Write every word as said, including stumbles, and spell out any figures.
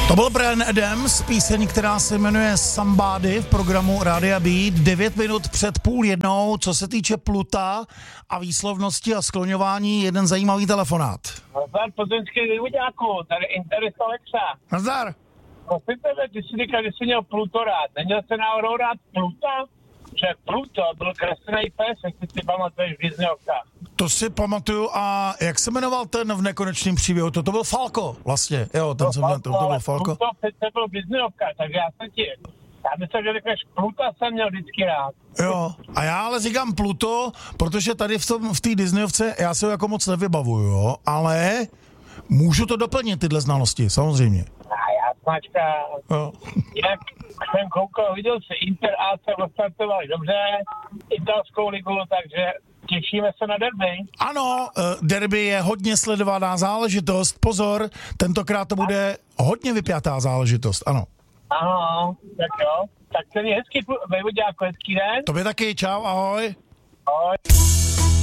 To byl Bryan Adams, píseň, která se jmenuje Somebody v programu Rádia B. Devět minut před půl jednou, co se týče Pluta a výslovnosti a skloňování, jeden zajímavý telefonát. Nazdar, plzeňský vývoďáku, tady Interis Alexa. Nazdar. Prosím tebe, ty jsi říkal, že jsi měl Pluto rád. Neměl jsi náhodou rád Pluta? Že Pluto byl kreslený pes, jestli si pamatuješ v Disneyovkách. To si pamatuju. A jak se jmenoval ten v Nekonečném příběhu? To, to byl Falko vlastně. Jo, ten to, jsem měl, to, to byl Falko. Pluto přece byl v Disneyovkách, takže já jsem ti... Já myslím, že řekneš, Pluta jsem měl vždycky rád. Jo, a já ale říkám Pluto, protože tady v tom v té Disneyovce já se ho jako moc nevybavuju, jo, ale můžu to doplnit, tyhle znalosti, samozřejmě. A já smačka, Jo. jak jsem koukal, viděl se Inter A C odstartovali dobře, italskou ligu, takže těšíme se na derby. Ano, derby je hodně sledovaná záležitost, pozor, tentokrát to bude hodně vypjatá záležitost, ano. Ano, tak jo, tak ten je hezký, vejvoďáko, hezký den. Tobě taky, čau, ahoj. Ahoj.